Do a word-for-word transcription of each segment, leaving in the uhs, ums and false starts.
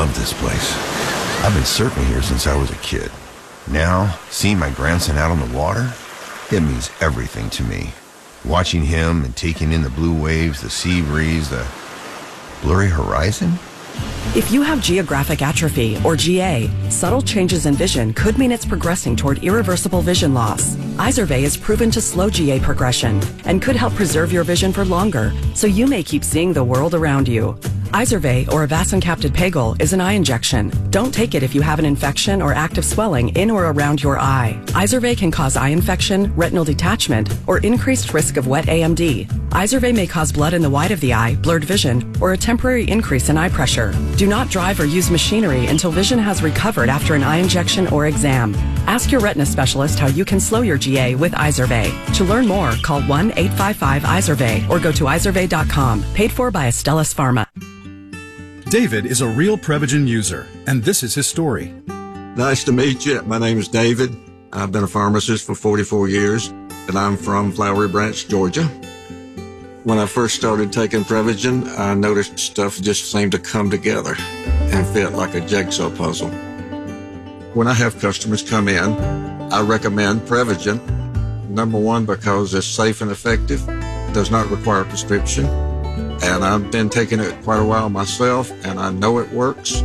love this place. I've been surfing here since I was a kid. Now, seeing my grandson out on the water, it means everything to me. Watching him and taking in the blue waves, the sea breeze, the blurry horizon. If you have geographic atrophy, or G A, subtle changes in vision could mean it's progressing toward irreversible vision loss. Izervay is proven to slow G A progression and could help preserve your vision for longer, so you may keep seeing the world around you. Izervay, or avacincaptad pegol, is an eye injection. Don't take it if you have an infection or active swelling in or around your eye. Izervay can cause eye infection, retinal detachment, or increased risk of wet A M D. Izervay may cause blood in the white of the eye, blurred vision, or a temporary increase in eye pressure. Do not drive or use machinery until vision has recovered after an eye injection or exam. Ask your retina specialist how you can slow your G A with Izervay. To learn more, call one eight five five Izervay or go to izervay dot com. Paid for by Astellas Pharma. David is a real Prevagen user, and this is his story. Nice to meet you. My name is David. I've been a pharmacist for forty-four years, and I'm from Flowery Branch, Georgia. When I first started taking Prevagen, I noticed stuff just seemed to come together and fit like a jigsaw puzzle. When I have customers come in, I recommend Prevagen. Number one, because it's safe and effective, does not require a prescription, and I've been taking it quite a while myself, and I know it works.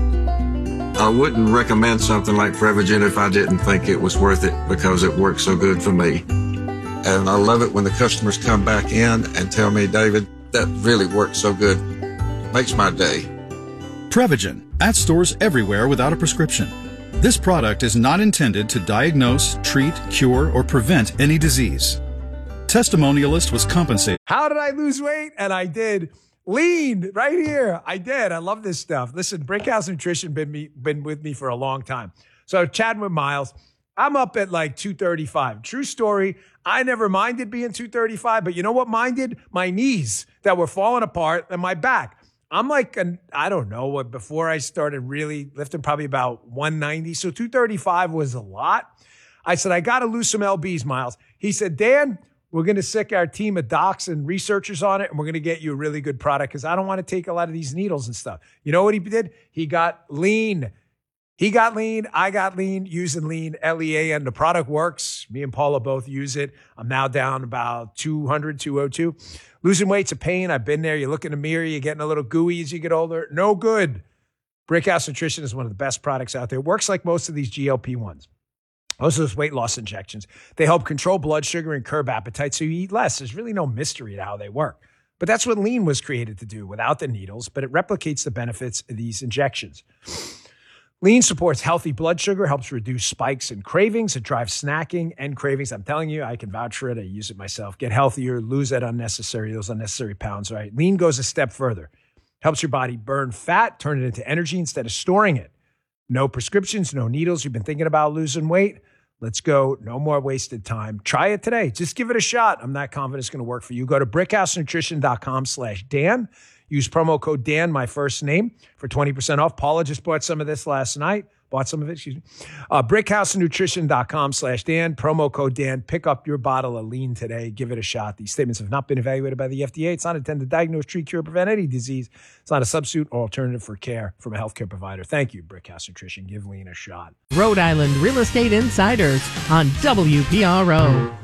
I wouldn't recommend something like Prevagen if I didn't think it was worth it because it works so good for me. And I love it when the customers come back in and tell me, David, that really works so good. Makes my day. Prevagen, at stores everywhere without a prescription. This product is not intended to diagnose, treat, cure, or prevent any disease. Testimonialist was compensated. How did I lose weight? And I did. Lean right here. I did. I love this stuff. Listen, Brickhouse Nutrition been me, been with me for a long time. So chatting with Miles, I'm up at like two thirty-five. True story. I never minded being two thirty-five, but you know what minded? My knees that were falling apart and my back. I'm like, an, I don't know what, before I started really lifting, probably about one ninety. So two thirty-five was a lot. I said, I got to lose some L Bs, Miles. He said, Dan, we're going to sick our team of docs and researchers on it, and we're going to get you a really good product because I don't want to take a lot of these needles and stuff. You know what he did? He got lean. He got lean. I got lean using lean, L E A, and the product works. Me and Paula both use it. I'm now down about two hundred, two oh two. Losing weight's a pain. I've been there. You look in the mirror, you're getting a little gooey as you get older. No good. Brickhouse Nutrition is one of the best products out there. It works like most of these G L P ones. Most of those weight loss injections. They help control blood sugar and curb appetite so you eat less. There's really no mystery to how they work. But that's what lean was created to do without the needles, but it replicates the benefits of these injections. Lean supports healthy blood sugar, helps reduce spikes and cravings. It drives snacking and cravings. I'm telling you, I can vouch for it. I use it myself. Get healthier, lose that unnecessary, those unnecessary pounds, right? Lean goes a step further. Helps your body burn fat, turn it into energy instead of storing it. No prescriptions, no needles. You've been thinking about losing weight? Let's go. No more wasted time. Try it today. Just give it a shot. I'm not confident it's going to work for you. Go to brickhousenutrition.com slash Dan. Use promo code Dan, my first name, for twenty percent off. Paula just bought some of this last night. Bought some of it, excuse me. Uh, brickhousenutrition.com slash Dan. Promo code Dan. Pick up your bottle of lean today. Give it a shot. These statements have not been evaluated by the F D A. It's not intended to diagnose, treat, cure, prevent any disease. It's not a substitute or alternative for care from a healthcare provider. Thank you, Brickhouse Nutrition. Give lean a shot. Rhode Island Real Estate Insiders on W P R O.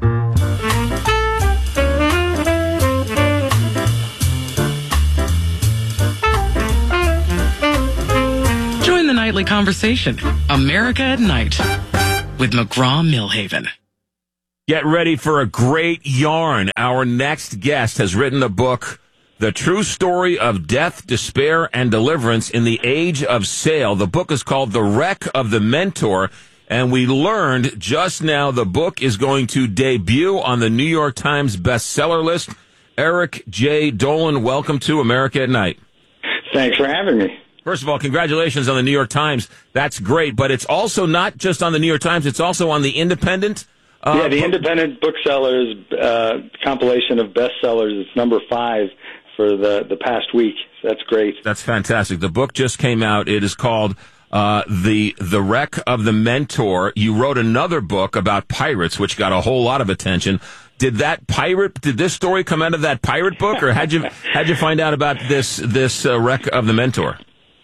Nightly conversation, America at Night, with McGraw-Millhaven. Get ready for a great yarn. Our next guest has written a book, The True Story of Death, Despair, and Deliverance in the Age of Sail. The book is called The Wreck of the Mentor, and we learned just now the book is going to debut on the New York Times bestseller list. Eric J. Dolin, welcome to America at Night. Thanks for having me. First of all, congratulations on the New York Times. That's great, but it's also not just on the New York Times, it's also on the Independent. Uh, yeah, the po- Independent Booksellers uh, compilation of bestsellers. It's number five for the, the past week. So that's great. That's fantastic. The book just came out. It is called uh, the the Wreck of the Mentor. You wrote another book about pirates, which got a whole lot of attention. Did that pirate? Did this story come out of that pirate book, or how'd you how'd you find out about this this uh, Wreck of the Mentor?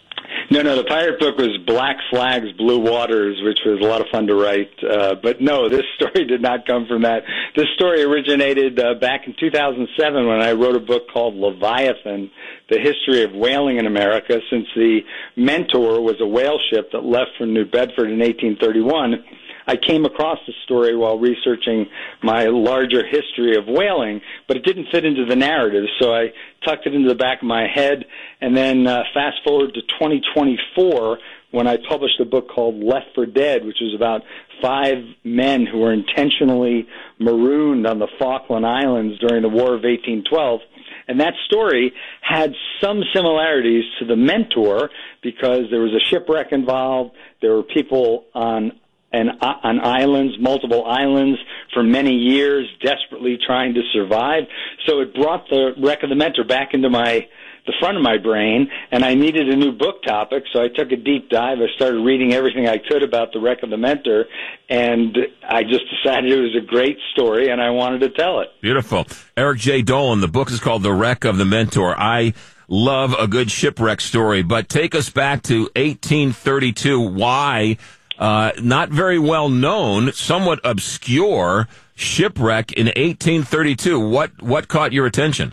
No, no, the pirate book was Black Flags, Blue Waters, which was a lot of fun to write. Uh, but no, this story did not come from that. This story originated uh, back in two thousand seven when I wrote a book called Leviathan, The History of Whaling in America, since the Mentor was a whale ship that left from New Bedford in eighteen thirty-one. I came across the story while researching my larger history of whaling, but it didn't fit into the narrative, so I tucked it into the back of my head. And then uh, fast forward to twenty twenty-four, when I published a book called Left for Dead, which was about five men who were intentionally marooned on the Falkland Islands during the War of eighteen twelve. And that story had some similarities to the Mentor because there was a shipwreck involved. There were people on and uh, on islands, multiple islands, for many years, desperately trying to survive. So it brought the wreck of the Mentor back into my the front of my brain, and I needed a new book topic, so I took a deep dive. I started reading everything I could about the wreck of the Mentor, and I just decided it was a great story, and I wanted to tell it. Beautiful. Eric J. Dolan, the book is called The Wreck of the Mentor. I love a good shipwreck story, but take us back to eighteen thirty-two. Why? Uh, not very well known, somewhat obscure shipwreck in eighteen thirty-two. What what caught your attention?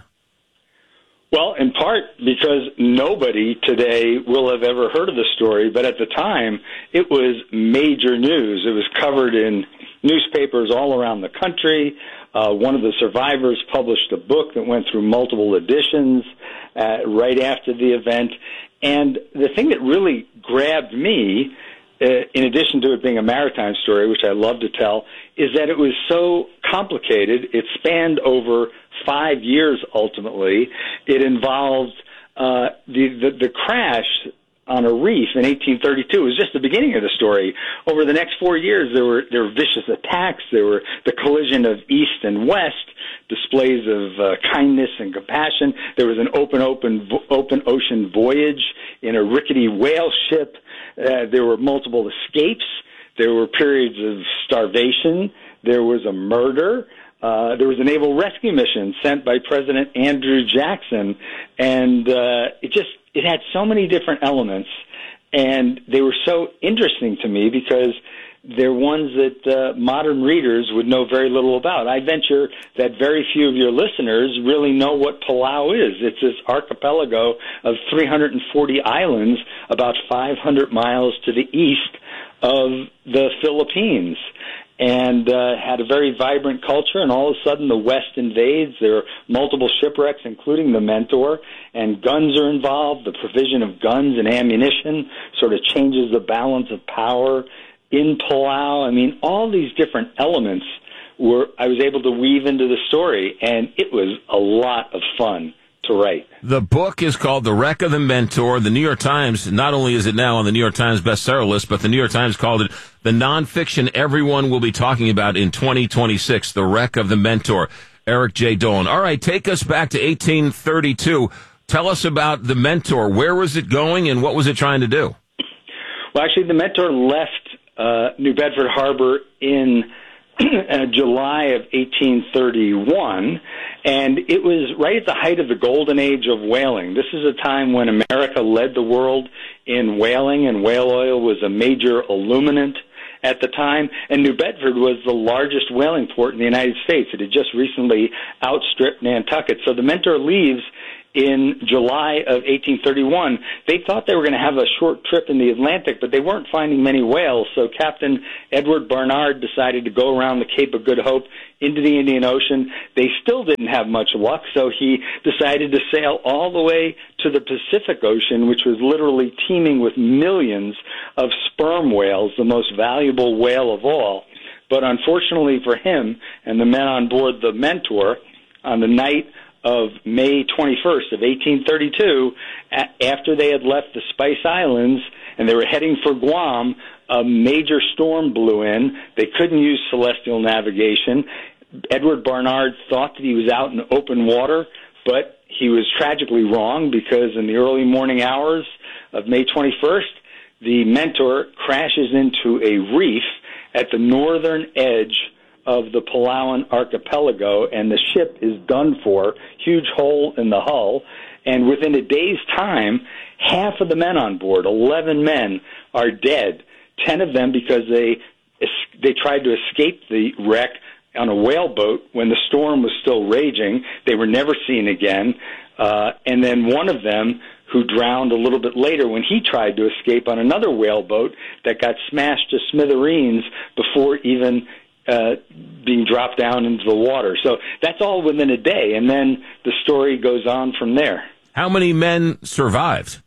Well, in part because nobody today will have ever heard of the story, but at the time it was major news. It was covered in newspapers all around the country. Uh, one of the survivors published a book that went through multiple editions uh, right after the event. And the thing that really grabbed me, Uh, in addition to it being a maritime story, which I love to tell, is that it was so complicated. It spanned over five years, ultimately. It involved uh, the, the, the crash on a reef in eighteen thirty-two. It was just the beginning of the story. Over the next four years, there were, there were vicious attacks. There were the collision of east and west, displays of uh, kindness and compassion. There was an open, open, open ocean voyage in a rickety whale ship. Uh, there were multiple escapes. There were periods of starvation. There was a murder. Uh, there was a naval rescue mission sent by President Andrew Jackson. And uh, it just it had so many different elements. And they were so interesting to me because they're ones that uh, modern readers would know very little about. I venture that very few of your listeners really know what Palau is. It's this archipelago of three hundred forty islands about five hundred miles to the east of the Philippines, and uh, had a very vibrant culture, and all of a sudden the West invades. There are multiple shipwrecks, including the Mentor, and guns are involved. The provision of guns and ammunition sort of changes the balance of power in Palau. I mean, all these different elements were I was able to weave into the story, and it was a lot of fun to write. The book is called The Wreck of the Mentor. The New York Times, not only is it now on the New York Times bestseller list, but the New York Times called it the nonfiction everyone will be talking about in twenty twenty-six, The Wreck of the Mentor. Eric J. Dolan. All right, take us back to eighteen thirty-two. Tell us about the Mentor. Where was it going, and what was it trying to do? Well, actually, the Mentor left Uh, New Bedford Harbor in uh, July of eighteen thirty-one, and it was right at the height of the golden age of whaling. This is a time when America led the world in whaling, and whale oil was a major illuminant at the time, and New Bedford was the largest whaling port in the United States. It had just recently outstripped Nantucket. So the Mentor leaves in July of eighteen thirty-one. They thought they were going to have a short trip in the Atlantic, but they weren't finding many whales, so Captain Edward Barnard decided to go around the Cape of Good Hope into the Indian Ocean. They still didn't have much luck, so he decided to sail all the way to the Pacific Ocean, which was literally teeming with millions of sperm whales, the most valuable whale of all. But unfortunately for him and the men on board the Mentor, on the night of May twenty-first of eighteen thirty-two, after they had left the Spice Islands and they were heading for Guam, a major storm blew in. They couldn't use celestial navigation. Edward Barnard thought that he was out in open water, but he was tragically wrong, because in the early morning hours of May twenty-first, the Mentor crashes into a reef at the northern edge of the Palauan archipelago, and the ship is done for, huge hole in the hull, And within a day's time, half of the men on board, eleven men, are dead. Ten of them because they they tried to escape the wreck on a whaleboat when the storm was still raging. They were never seen again. Uh, and then one of them who drowned a little bit later when he tried to escape on another whaleboat that got smashed to smithereens before even uh, being dropped down into the water. So that's all within a day, and then the story goes on from there. How many men survived?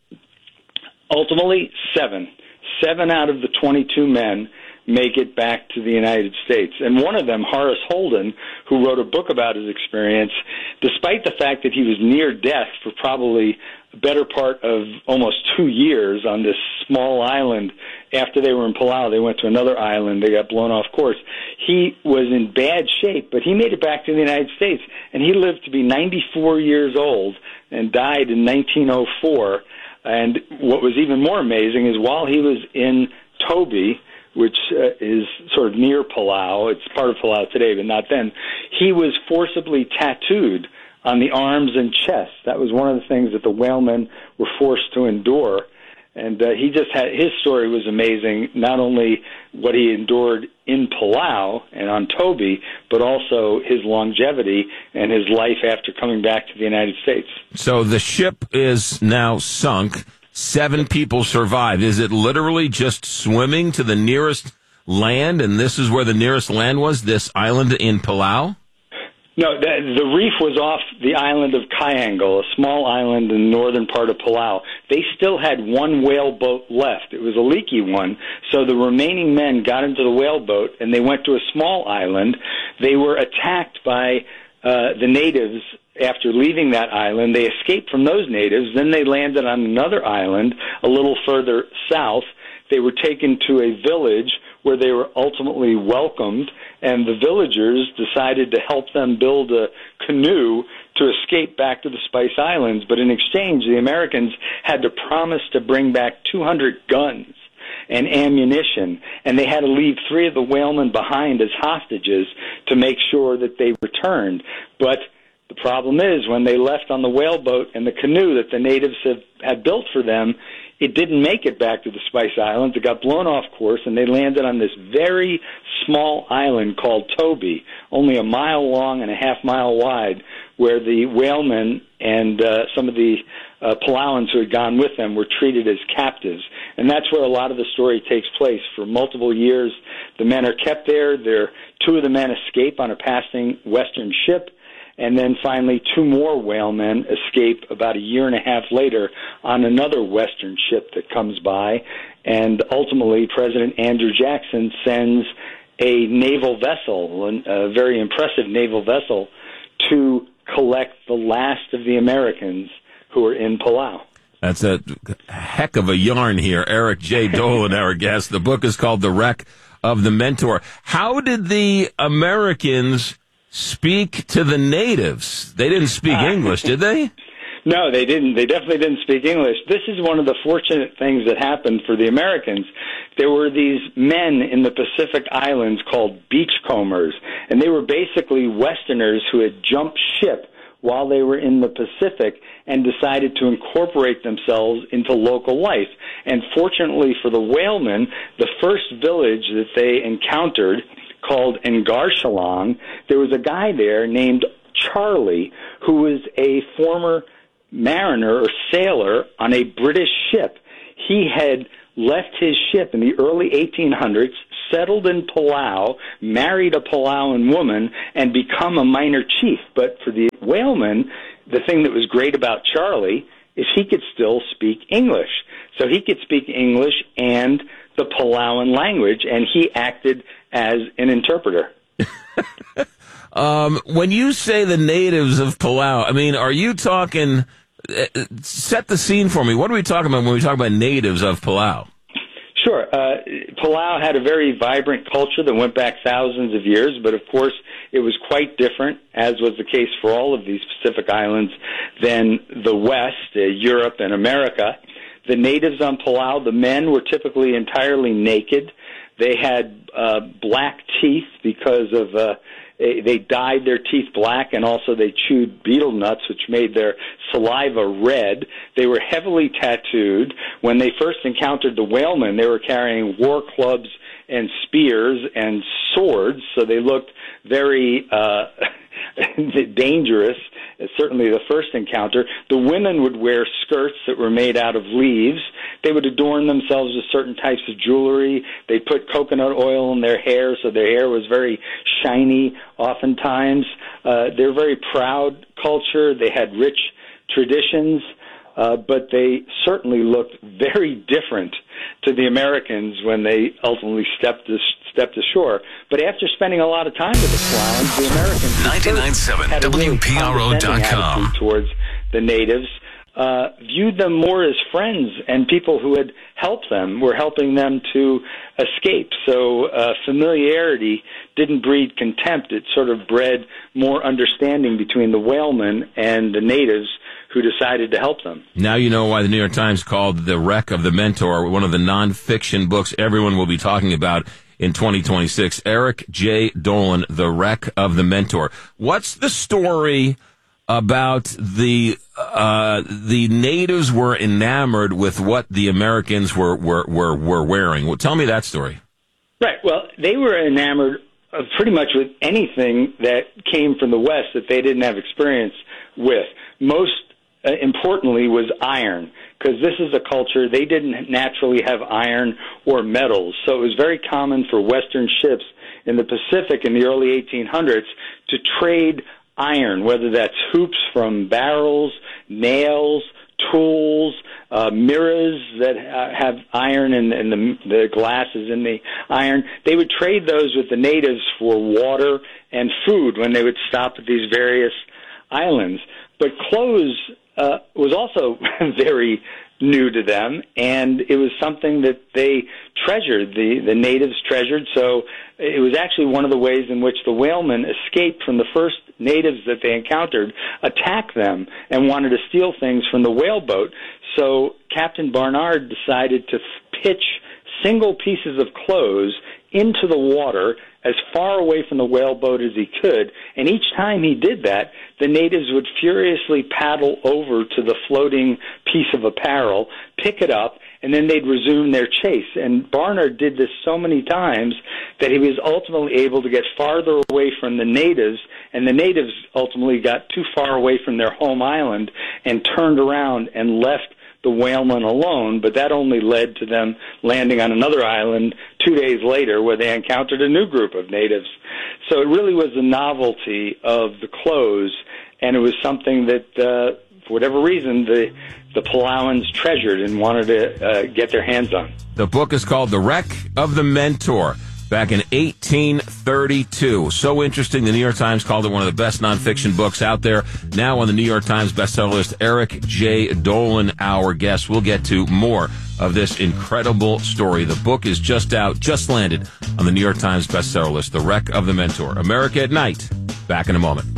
Ultimately, seven. Seven out of the twenty-two men make it back to the United States. And one of them, Horace Holden, who wrote a book about his experience, despite the fact that he was near death for probably the better part of almost two years on this small island. After they were in Palau, they went to another island. They got blown off course. He was in bad shape, but he made it back to the United States, and he lived to be ninety-four years old and died in nineteen oh four. And what was even more amazing is while he was in Toby, which uh, is sort of near Palau, it's part of Palau today, but not then, he was forcibly tattooed on the arms and chest. That was one of the things that the whalemen were forced to endure. And uh, he just had, his story was amazing, not only what he endured in Palau and on Toby, but also his longevity and his life after coming back to the United States. So the ship is now sunk. Seven people survived. Is it literally just swimming to the nearest land, and this is where the nearest land was, this island in Palau? No, the, the reef was off the island of Kyangle, a small island in the northern part of Palau. They still had one whaleboat left. It was a leaky one, so the remaining men got into the whaleboat, and they went to a small island. They were attacked by uh, the natives after leaving that island. They escaped from those natives. Then they landed on another island a little further south. They were taken to a village where they were ultimately welcomed, and the villagers decided to help them build a canoe to escape back to the Spice Islands. But in exchange, the Americans had to promise to bring back two hundred guns and ammunition, and they had to leave three of the whalemen behind as hostages to make sure that they returned. But the problem is, when they left on the whaleboat and the canoe that the natives have, had built for them, it didn't make it back to the Spice Islands. It got blown off course, and they landed on this very small island called Toby, only a mile long and a half mile wide, where the whalemen and uh, some of the uh, Palauans who had gone with them were treated as captives. And that's where a lot of the story takes place. For multiple years, the men are kept there. There, two of the men escape on a passing Western ship. And then finally, two more whalemen escape about a year and a half later on another Western ship that comes by. And ultimately, President Andrew Jackson sends a naval vessel, a very impressive naval vessel, to collect the last of the Americans who are in Palau. That's a heck of a yarn here. Eric J. Dolan, our guest. The book is called The Wreck of the Mentor. How did the Americans speak to the natives? They didn't speak uh, English, did they? No, they didn't. They definitely didn't speak English. This is one of the fortunate things that happened for the Americans. There were these men in the Pacific Islands called beachcombers, and they were basically Westerners who had jumped ship while they were in the Pacific and decided to incorporate themselves into local life. And fortunately for the whalemen, the first village that they encountered, called Ngarchalang, there was a guy there named Charlie who was a former mariner or sailor on a British ship. He had left his ship in the early eighteen hundreds, settled in Palau, married a Palauan woman, and become a minor chief. But for the whalemen, the thing that was great about Charlie is he could still speak English. So he could speak English and the Palauan language, and he acted as an interpreter. um, when you say the natives of Palau, I mean, are you talking, uh, set the scene for me. What are we talking about when we talk about natives of Palau? Sure. Uh, Palau had a very vibrant culture that went back thousands of years, but of course it was quite different, as was the case for all of these Pacific islands, than the West, uh, Europe and America. The natives on Palau, the men were typically entirely naked. They had uh, black teeth because of uh, They, they dyed their teeth black, and also they chewed betel nuts, which made their saliva red. They were heavily tattooed. When they first encountered the whalemen, they were carrying war clubs and spears and swords, so they looked very uh, dangerous. Certainly the first encounter. The women would wear skirts that were made out of leaves. They would adorn themselves with certain types of jewelry. They put coconut oil in their hair, so their hair was very shiny oftentimes. Uh, they're a very proud culture. They had rich traditions, uh, but they certainly looked very different to the Americans when they ultimately stepped this, stepped ashore. But after spending a lot of time with the Palauans, the Americans ninety-nine point seven had a really W P R O dot com attitude towards the natives, uh, viewed them more as friends and people who had helped them, were helping them to escape. So uh, familiarity didn't breed contempt. It sort of bred more understanding between the whalemen and the natives who decided to help them. Now you know why the New York Times called The Wreck of the Mentor one of the nonfiction books everyone will be talking about in twenty twenty-six. Eric J. Dolan, The Wreck of the Mentor. What's the story about the uh, the natives were enamored with what the Americans were were were, were wearing? Well, tell me that story. Right. Well, they were enamored of pretty much with anything that came from the West that they didn't have experience with. Most uh, importantly was iron, because this is a culture, they didn't naturally have iron or metals. So it was very common for Western ships in the Pacific in the early eighteen hundreds to trade iron, whether that's hoops from barrels, nails, tools, uh, mirrors that uh, have iron and, and the, the glasses in the iron. They would trade those with the natives for water and food when they would stop at these various islands. But clothes uh, was also very new to them, and it was something that they treasured, the, the natives treasured. So it was actually one of the ways in which the whalemen escaped from the first natives that they encountered, attacked them, and wanted to steal things from the whaleboat. So Captain Barnard decided to pitch single pieces of clothes into the water as far away from the whaleboat as he could, and each time he did that, the natives would furiously paddle over to the floating piece of apparel, pick it up, and then they'd resume their chase. And Barnard did this so many times that he was ultimately able to get farther away from the natives, and the natives ultimately got too far away from their home island and turned around and left the whalemen alone, but that only led to them landing on another island two days later where they encountered a new group of natives. So it really was the novelty of the clothes, and it was something that, uh, for whatever reason, the, the Palauans treasured and wanted to uh, get their hands on. The book is called The Wreck of the Mentor. Back in eighteen thirty-two. So interesting. The New York Times called it one of the best nonfiction books out there. Now on the New York Times bestseller list, Eric J. Dolan, our guest. We'll get to more of this incredible story. The book is just out, just landed on the New York Times bestseller list, The Wreck of the Mentor. America at Night. Back in a moment.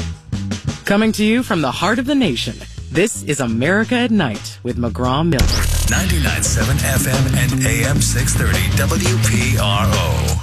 Coming to you from the heart of the nation, this is America at Night with McGraw Miller. ninety-nine point seven F M and A M six thirty W P R O.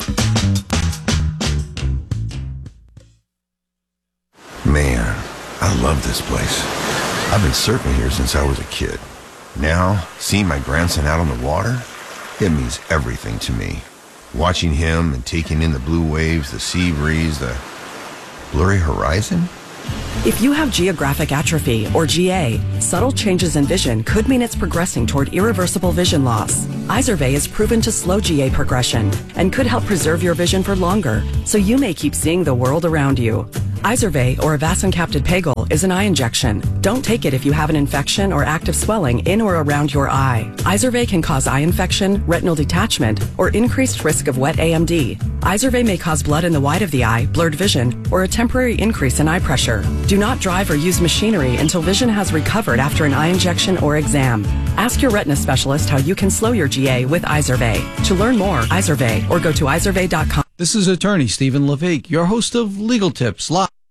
Man, I love this place. I've been surfing here since I was a kid. Now, seeing my grandson out on the water, it means everything to me. Watching him and taking in the blue waves, the sea breeze, the blurry horizon. If you have geographic atrophy, or G A, subtle changes in vision could mean it's progressing toward irreversible vision loss. Izervay is proven to slow G A progression and could help preserve your vision for longer, so you may keep seeing the world around you. Izervay, or avacincaptad pegol, is an eye injection. Don't take it if you have an infection or active swelling in or around your eye. Izervay can cause eye infection, retinal detachment, or increased risk of wet A M D. Izervay may cause blood in the white of the eye, blurred vision, or a temporary increase in eye pressure. Do not drive or use machinery until vision has recovered after an eye injection or exam. Ask your retina specialist how you can slow your G A with Izervay. To learn more, Izervay, or go to izervay dot com. This is attorney Stephen LeVake, your host of Legal Tips Live.